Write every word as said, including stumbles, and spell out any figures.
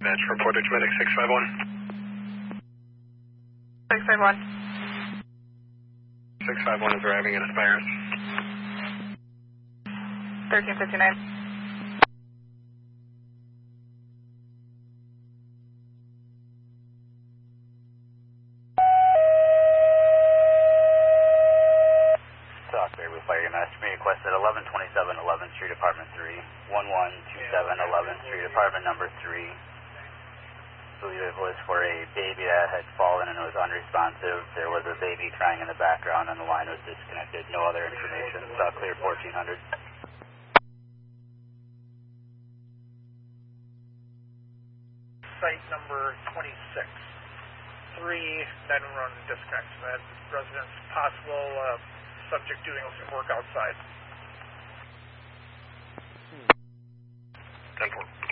Dispatch, report to medic six five one. six five one. six five one is arriving at Aspires. thirteen fifty-nine. Stockberry with Fire Master. May requested eleven twenty-seven eleventh Street, Apartment three. one one two seven eleventh Street, Apartment number three. I believe it was for a baby that had fallen and was unresponsive. There was a baby crying in the background and the line was disconnected. No other information. Stock clear fourteen hundred. Site number twenty-six. Three nine one one disconnect. That residence possible uh, subject doing some work outside. ten four.